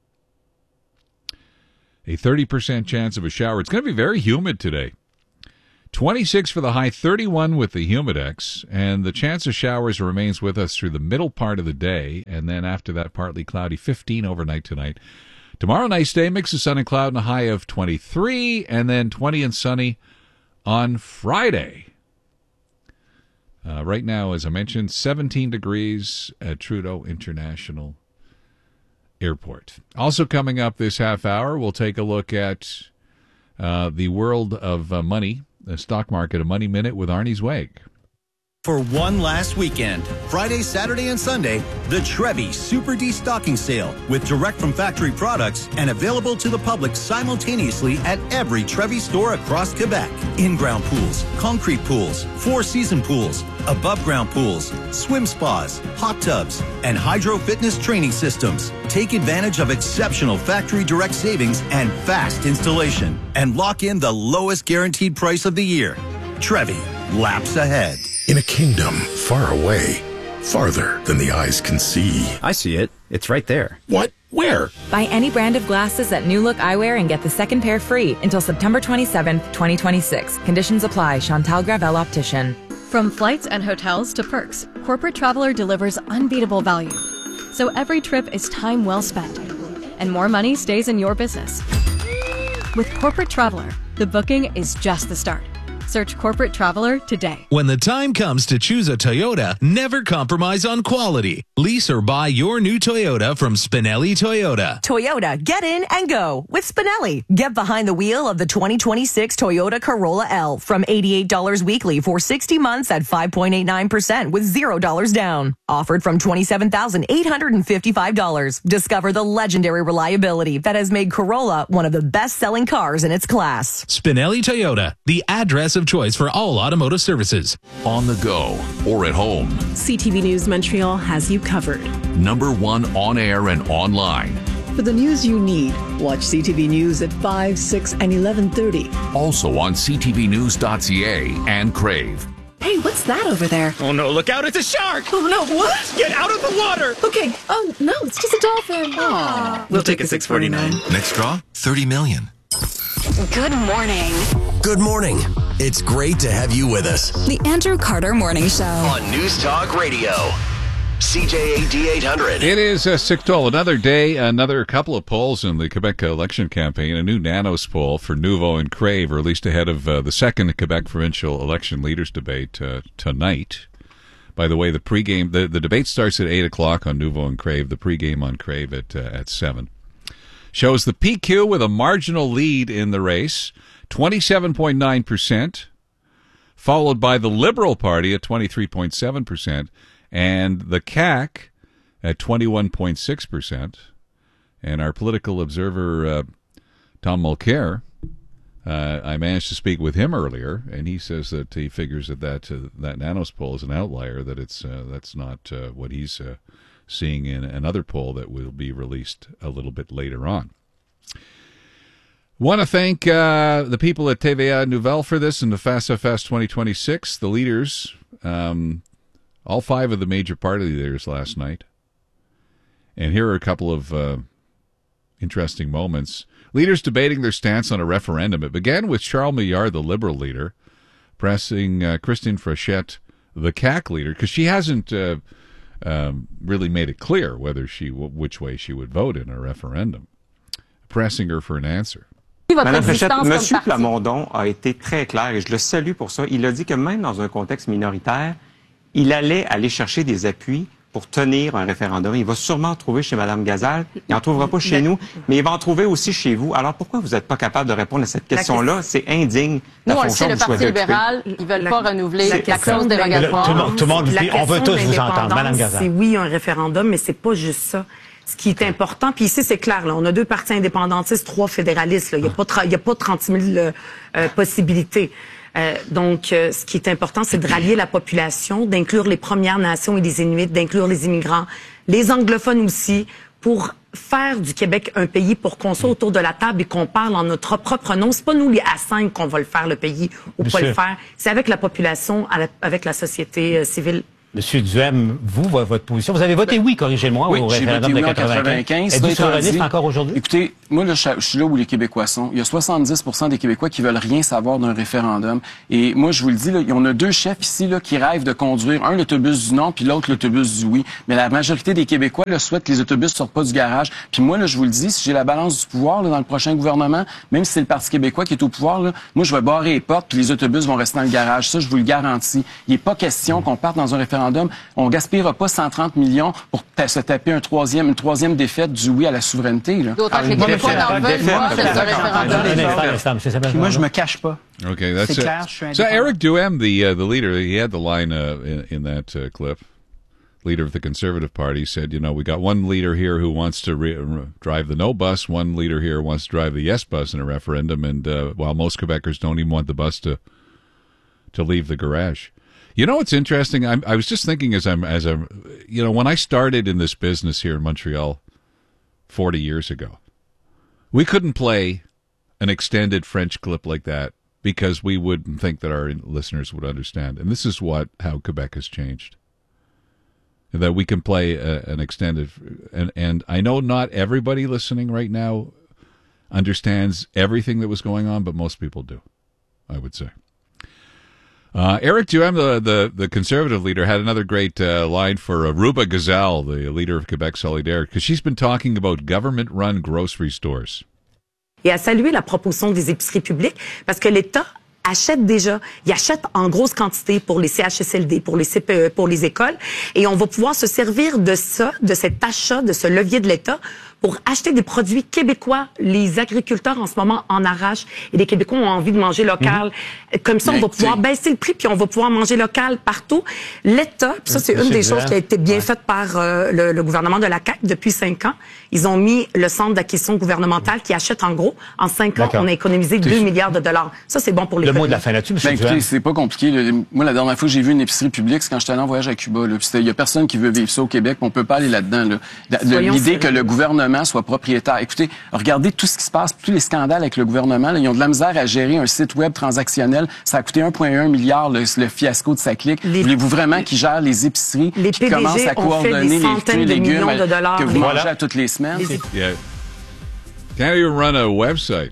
a thirty percent chance of a shower. It's going to be very humid today. twenty-six for the high, thirty-one with the humidex, and the chance of showers remains with us through the middle part of the day, and then after that, partly cloudy, fifteen overnight tonight. Tomorrow, nice day, mix of sun and cloud, and a high of twenty-three, and then twenty and sunny on Friday. Uh, right now, as I mentioned, seventeen degrees at Trudeau International Airport. Also coming up this half hour, we'll take a look at uh, the world of uh, money, the stock market, a money minute with Arnie Zweig. For one last weekend, Friday, Saturday, and Sunday, the Trevi Super Destocking Sale with direct from factory products and available to the public simultaneously at every Trevi store across Quebec. In-ground pools, concrete pools, four-season pools, above-ground pools, swim spas, hot tubs, and hydro fitness training systems. Take advantage of exceptional factory direct savings and fast installation, and lock in the lowest guaranteed price of the year. Trevi, laps ahead. In a kingdom far away, farther than the eyes can see. I see it. It's right there. What? Where? Buy any brand of glasses at New Look Eyewear and get the second pair free until September twenty-seventh, twenty twenty-six. Conditions apply. Chantal Gravel Optician. From flights and hotels to perks, Corporate Traveler delivers unbeatable value. So every trip is time well spent, and more money stays in your business. With Corporate Traveler, the booking is just the start. Search Corporate Traveler today. When the time comes to choose a Toyota, never compromise on quality. Lease or buy your new Toyota from Spinelli Toyota. Toyota, get in and go with Spinelli. Get behind the wheel of the twenty twenty-six Toyota Corolla L from eighty-eight dollars weekly for sixty months at five point eight nine percent with zero dollars down. Offered from twenty-seven thousand eight hundred fifty-five dollars. Discover the legendary reliability that has made Corolla one of the best-selling cars in its class. Spinelli Toyota, the address of choice for all automotive services. On the go or at home, C T V News Montreal has you covered. Number one on air and online. For the news you need, watch C T V News at five, six, and eleven thirty. Also on c t v news dot c a and Crave. Hey, what's that over there? Oh no, look out, it's a shark! Oh no, what? Get out of the water! Okay, oh no, it's just a dolphin. Aww. We'll take a six forty-nine. Next draw, thirty million. Good morning. Good morning. It's great to have you with us. The Andrew Carter Morning Show. On News Talk Radio. C J A D eight hundred. It is uh, six twelve. Another day, another couple of polls in the Quebec election campaign. A new Nanos poll for Nouveau and Crave, released ahead of uh, the second Quebec provincial election leaders debate uh, tonight. By the way, the pregame, the, the debate starts at eight o'clock on Nouveau and Crave. The pregame on Crave at uh, at seven. Shows the P Q with a marginal lead in the race, twenty-seven point nine percent, followed by the Liberal Party at twenty-three point seven percent, and the C A Q at twenty-one point six percent. And our political observer, uh, Tom Mulcair, uh, I managed to speak with him earlier, and he says that he figures that that, uh, that Nanos poll is an outlier, that it's uh, that's not uh, what he's uh, seeing in another poll that will be released a little bit later on. Want to thank uh, the people at T V A Nouvelle for this and the Face à Face twenty twenty-six, the leaders, um, all five of the major party leaders last night. And here are a couple of uh, interesting moments. Leaders debating their stance on a referendum. It began with Charles Millard, the Liberal leader, pressing uh, Christine Frechette, the C A Q leader, because she hasn't uh, um, really made it clear whether she, which way she would vote in a referendum, pressing her for an answer. Madame Frechette, M. Plamondon a été très clair et je le salue pour ça. Il a dit que même dans un contexte minoritaire, il allait aller chercher des appuis pour tenir un référendum. Il va sûrement en trouver chez Mme Gazal. Il n'en trouvera pas chez nous, mais il va en trouver aussi chez vous. Alors, pourquoi vous n'êtes pas capable de répondre à cette question-là? C'est indigne. Nous, on le sait, le Parti libéral, ils veulent pas renouveler la, la clause dérogatoire. Tout le monde, tout le monde dit, on veut tous vous entendre. Mme Gazal. C'est oui, un référendum, mais c'est pas juste ça. Ce qui est important, puis ici, c'est clair, là, on a deux partis indépendantistes, trois fédéralistes. Là. Il n'y a, a pas trente mille euh, euh, possibilités. Euh, donc, euh, ce qui est important, c'est de rallier la population, d'inclure les Premières Nations et les Inuits, d'inclure les immigrants, les anglophones aussi, pour faire du Québec un pays, pour qu'on soit autour de la table et qu'on parle en notre propre nom. C'est pas nous, les A cinq, qu'on va le faire, le pays, ou pas le faire. C'est avec la population, avec la société euh, civile. Monsieur Duhem, vous, votre position, vous avez voté oui, corrigez-moi, oui, au référendum de quatre-vingt-quinze. Êtes-vous souverainiste encore aujourd'hui? Écoutez, moi, là, je suis là où les Québécois sont. Il y a soixante-dix pour cent des Québécois qui veulent rien savoir d'un référendum. Et moi, je vous le dis, là, on a deux chefs ici là, qui rêvent de conduire un l'autobus du non, puis l'autre l'autobus du oui. Mais la majorité des Québécois là, souhaitent que les autobus ne sortent pas du garage. Puis moi, là, je vous le dis, si j'ai la balance du pouvoir là, dans le prochain gouvernement, même si c'est le Parti québécois qui est au pouvoir, là, moi, je vais barrer les portes, puis les autobus vont rester dans le garage. Ça, je vous le garantis. Il n'est pas question qu'on parte dans un référendum. On gaspillera pas cent trente millions pour se taper un troisième, une troisième défaite du oui à la souveraineté. D'autant que les Québécois en veulent moins de ce référendum. Moi, je me cache pas. Okay, that's C'est it. clair, je suis So Eric Duhem, the uh, the leader, he had the line uh, in, in that uh, clip. Leader of the Conservative Party said, you know, we got one leader here who wants to re- drive the no bus, one leader here wants to drive the yes bus in a referendum, and uh, while most Quebecers don't even want the bus to to leave the garage. You know what's interesting? I'm, I was just thinking as I'm, as I'm, you know, when I started in this business here in Montreal forty years ago, we couldn't play an extended French clip like that because we wouldn't think that our listeners would understand. And this is what how Quebec has changed. That we can play a, an extended, and and I know not everybody listening right now understands everything that was going on, but most people do, I would say. Uh, Eric Duhem, the, the, the Conservative leader, had another great uh, line for uh, Ruba Gazal, the leader of Quebec Solidaire, because she's been talking about government-run grocery stores. Et à saluer la proposition des épiceries publiques, parce que l'État achète déjà, il achète en grosse quantité pour les C H S L D, pour les C P E, pour les écoles, et on va pouvoir se servir de ça, de cet achat, de ce levier de l'État, pour acheter des produits québécois. Les agriculteurs, en ce moment, en arrachent. Et les Québécois ont envie de manger local. Mmh. Comme ça, on va pouvoir baisser le prix, puis on va pouvoir manger local partout. L'État, puis ça, c'est une des choses qui a été bien faite par euh, le, le gouvernement de la C A Q depuis cinq ans. Ils ont mis le centre d'acquisition gouvernementale qui achète, en gros, en cinq ans, on a économisé deux milliards de dollars. Ça, c'est bon pour les Le mot de la fin là-dessus, ben, écoutez, c'est pas compliqué. Là. Moi, la dernière fois que j'ai vu une épicerie publique, c'est quand j'étais allé en voyage à Cuba. Il y a personne qui veut vivre ça au Québec, on peut pas aller là-dedans. Là. L'idée que le gouvernement soit propriétaire. Écoutez, regardez tout ce qui se passe, tous les scandales avec le gouvernement. Là, ils ont de la misère à gérer un site web transactionnel. Ça a coûté un virgule un milliard le, le fiasco de Saclic. Voulez-vous vraiment qu'ils gèrent les épiceries, les qu'ils commencent à coordonner les fruits et légumes à, que vous voilà. mangez à toutes les semaines? Yeah. Can't even run a website.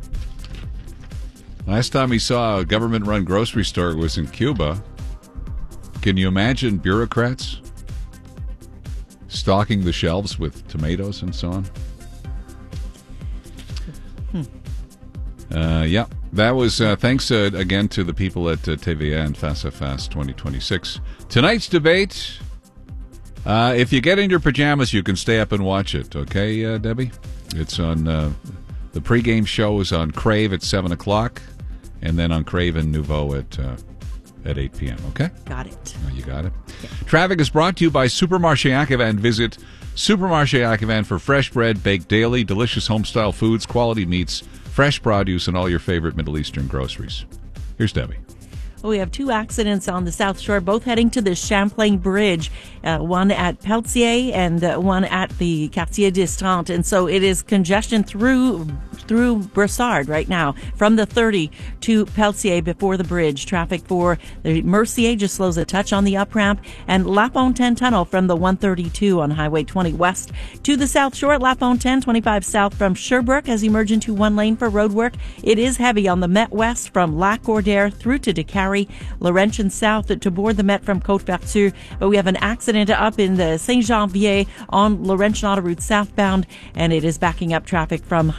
Last time he saw a government-run grocery store was in Cuba. Can you imagine bureaucrats stocking the shelves with tomatoes and so on? Hmm. Uh, yeah, that was uh, thanks uh, again to the people at uh, T V A and Face à Face twenty twenty-six. Tonight's debate, uh, if you get in your pajamas, you can stay up and watch it, okay, uh, Debbie? It's on, uh, the pregame show is on Crave at seven o'clock, and then on Crave and Nouveau at uh, at eight p.m., okay? Got it. Oh, you got it. Yeah. Traffic is brought to you by Supermarché Ackevan. Visit Supermarché Ackevan for fresh bread, baked daily, delicious home-style foods, quality meats, fresh produce, and all your favorite Middle Eastern groceries. Here's Debbie. We have two accidents on the South Shore, both heading to the Champlain Bridge, uh, one at Pelletier and uh, one at the Quartier d'Estrante. And so it is congestion through through Brossard right now, from the thirty to Pelletier before the bridge. Traffic for the Mercier just slows a touch on the up-ramp, and La Fontaine Tunnel from the one thirty-two on Highway twenty west to the South Shore at La Fontaine, twenty-five south from Sherbrooke as you merge into one lane for road work. It is heavy on the Met West from Lac Cordaire through to Décarie. Laurentian south to board the Met from Côte-Vertu. But we have an accident up in the Saint-Janvier on Laurentian Autoroute southbound, and it is backing up traffic from Highway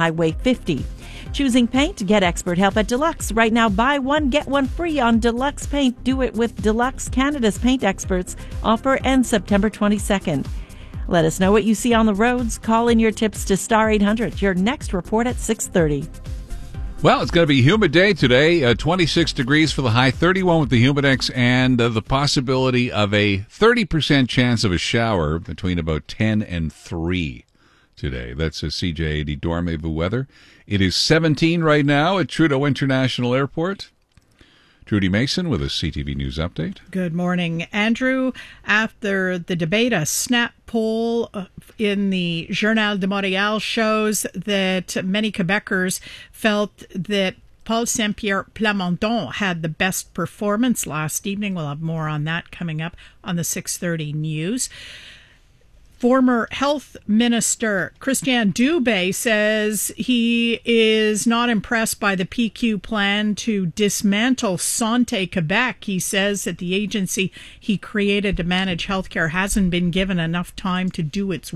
fifty. Choosing paint? Get expert help at Deluxe. Right now, buy one, get one free on Deluxe Paint. Do it with Deluxe, Canada's paint experts. Offer ends September twenty-second. Let us know what you see on the roads. Call in your tips to Star eight hundred. Your next report at six thirty. Well, it's going to be a humid day today. Uh, twenty-six degrees for the high, thirty-one with the humidex, and uh, the possibility of a thirty percent chance of a shower between about ten and three today. That's a C J eighty Dormez-vous weather. It is seventeen right now at Trudeau International Airport. Trudy Mason with a C T V News update. Good morning, Andrew. After the debate, a snap poll in the Journal de Montréal shows that many Quebecers felt that Paul Saint-Pierre Plamondon had the best performance last evening. We'll have more on that coming up on the six thirty news. Former Health Minister Christian Dubé says he is not impressed by the P Q plan to dismantle Santé Quebec. He says that the agency he created to manage healthcare hasn't been given enough time to do its